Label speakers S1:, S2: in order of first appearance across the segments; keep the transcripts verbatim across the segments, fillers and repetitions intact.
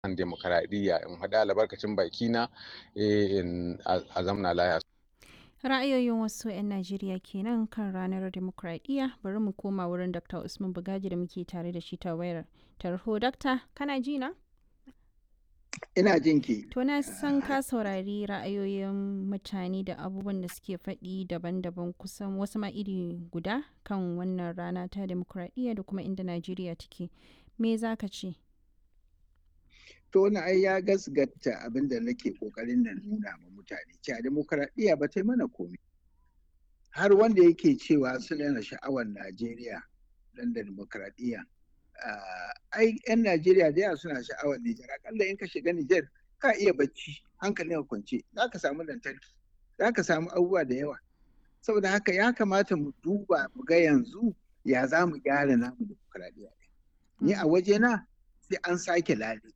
S1: kan demokaradiyya in faɗi albarkacin bakina eh, in a zamna lahiya.
S2: Ra'ayoyin wasu 'yan Najeriya kenan kan ranar dimokuraɗiyya. Bari mu koma wurin Dr. Usman Bugaji da muke tare da shi ta wayar tarho. Dakta, kana ji na?
S3: Ina jin ki.
S2: To na san ka saurari ra'ayoyin mutane da abubuwan da suke faɗi daban-daban kusan wasu ma iri guda kan wannan rana ta dimokuraɗiyya da kuma inda Najeriya take. Me za ka ce?
S3: To wani ai ya gasgata abin da nake kokarin na nuna ma mutane cewa demokradiyya ba ta yi mana komai. Har wanda yake cewa suna na sha'awar Najeriya don da demokradiyya. Ai 'yan Najeriya da yawa suna sha'awar Nijar. Akalla in ka shiga Nijar ka iya bacci hankalin ka kwance. Za ka samu lantarki, za ka samu abubuwa da yawa. Saboda haka ya kamata mu duba mu ga yanzu ya za mu gyara namu demokradiyya. Ni a wajena sai an sake lale.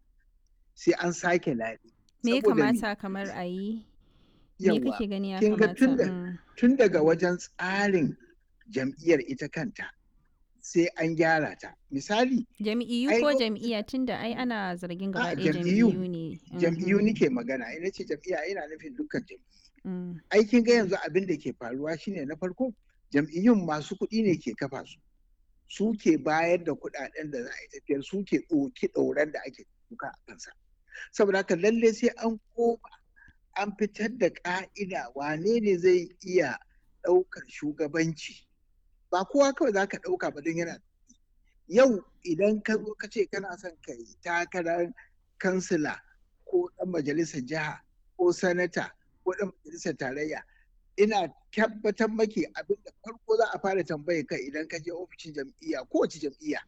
S3: sai an sake laɗi.
S2: Me ya kamata kamar a yi? Me kake gani ya kamata?
S3: Tun daga wajen tsarin jam'iyyar ita kanta sai an gyara ta. Misali.
S2: Jam'iyyu ko jam'iyya tun da ai ana zargin gaba ɗaya jam'iyyu ne.
S3: Jam'iyyu nike magana. Ina ce jam'iyya ina nufin dukkan jam'iyyu. Aikin ga yanzu abin da ke faruwa shine na farko jam'iyyun masu kuɗi ne ke kafa su. Su ke bayar da kuɗaɗen da za a yi tafiyar, su ke ɗauki ɗauran da ake duka a kansa. Saboda haka lalle sai an koma an fitar da ƙa'ida wane ne zai iya ɗaukar shugabanci. Ba kowa kawai za ka ɗauka ba don yana yau idan ka zo ka ce kana son ka yi takarar kansila ko ɗan majalisar jiha ko sanata ko ɗan majalisar tarayya, ina tabbatar maki abin da farko za a fara tambaye kai idan ka je ofishin jam'iyya kowace jam'iyya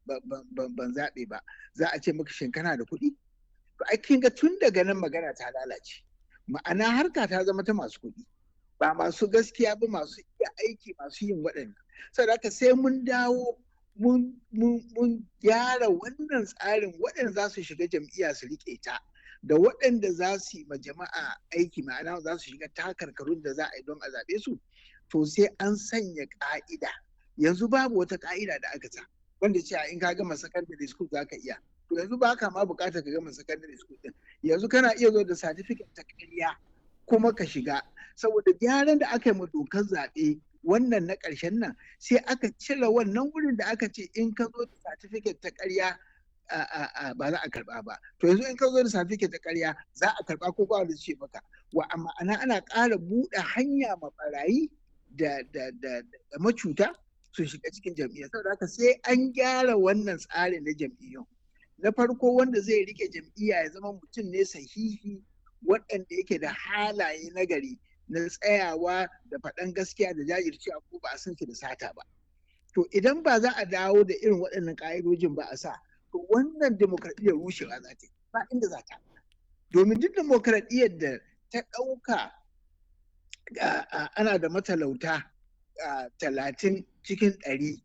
S3: ban zaɓe ba, za a ce maka shin kana da kuɗi? To ai kin ga tun daga nan magana ta lalace. Ma'ana harka ta zama ta masu kuɗi. Ba masu gaskiya ba, masu iya aiki, masu yin waɗannan. Saboda haka sai mun dawo mun mun gyara wannan tsarin waɗanda za su shiga jam'iyya su riƙe ta da waɗanda za su yi ma jama'a aiki, ma'ana za su shiga takarkarun da za a yi don a zaɓe su. To sai an sanya ƙa'ida. Yanzu babu wata ƙa'ida da aka sa wanda cewa in ka gama secondary school za ka iya. To yanzu ba ka ma bukatar ka gama secondary school din. Yanzu kana iya zo da certificate ta ƙarya kuma ka shiga. Saboda gyaran da aka yi ma dokar zaɓe wannan na ƙarshen nan sai aka cire wannan wurin da aka ce in ka zo da certificate ta ƙarya ba za a karɓa ba. To yanzu in ka zo da certificate ta ƙarya za a karɓa ko ba wanda ce maka. Wa amma ana ƙara buɗe hanya ma ɓarayi da da da macuta su shiga cikin jam'iyya. Saboda haka sai an gyara wannan tsarin na jam'iyyun. Na farko wanda zai rike jam'iyya ya zama mutum ne sahihi waɗanda yake da halaye nagari na tsayawa da faɗan gaskiya da jajircewa ko ba a san shi da sata ba. To idan ba za a dawo da irin waɗannan ƙa'idojin ba a sa, to wannan demokradiyyar rushewa za ta yi ba inda za ta. Domin duk demokradiyyar da ta ɗauka ana da matalauta talatin cikin ɗari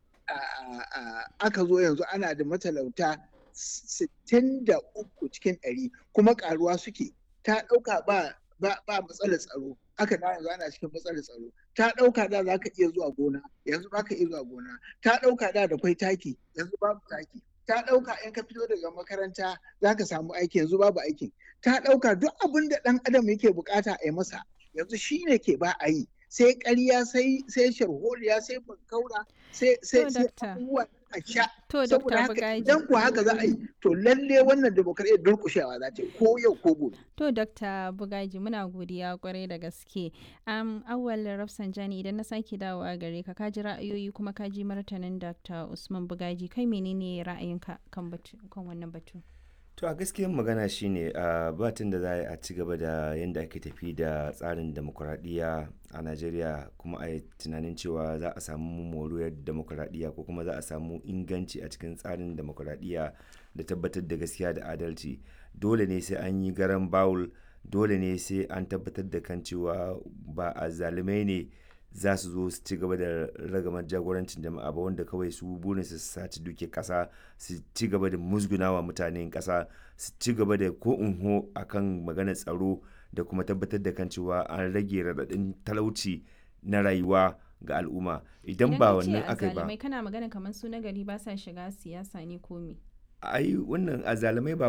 S3: aka zo yanzu ana da matalauta sittin da uku cikin ɗari kuma karuwa suke. Ta ɗauka ba ba matsalar tsaro, aka da yanzu ana cikin matsalar tsaro. Ta ɗauka da za ka iya zuwa gona, yanzu ba ka iya zuwa gona. Ta ɗauka da da kwai taki, yanzu babu taki. Ta ɗauka in ka fito daga makaranta za ka samu aiki, yanzu babu aiki. Ta ɗauka duk abin da ɗan adam yake bukata a yi masa yanzu shi ne ke ba a yi. Sai ƙarya sai sai sharholiya sai bankaura sai sai abubuwa a sha. Saboda haka idan ku haka za a yi to lalle wannan demokradiyyar durƙushewa za ta yi ko yau ko gobe.
S2: To Dokta Bugaji muna godiya kwarai da gaske. Um, Awwal Rafsanjani idan na sake dawowa gare ka ka ji ra'ayoyi kuma ka ji martanin Dokta Usman Bugaji, kai menene ra'ayinka kan batu kan wannan batu?
S4: To a gaskiyar magana shine a batun da za a ci gaba da yadda ake tafi da tsarin demokuraɗiyya a Najeriya kuma a yi tunanin cewa za a samu moriyar demokuraɗiyya ko kuma za a samu inganci a cikin tsarin demokuraɗiyya da tabbatar da gaskiya da adalci. Dole ne sai an yi garan bawul, dole ne sai an tabbatar da kan cewa ba a zalimai ne za su zo su ci gaba da ragamar jagorancin jama'a ba wanda kawai su burin su saci duke kasa, su ci gaba da musgunawa mutanen kasa, su ci gaba da ko unho akan maganar tsaro da kuma tabbatar da kan cewa an rage raɗaɗin talauci na rayuwa ga al'umma. Idan ba wannan aka yi ba.
S2: Kana magana kamar su na gari ba sa shiga siyasa ne ko me?
S4: Ai wannan azalamai ba